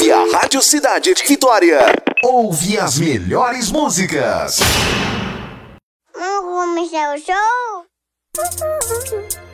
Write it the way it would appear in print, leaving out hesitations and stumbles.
e a Rádio Cidade de Vitória. Ouve as melhores músicas. Vamos começar o show?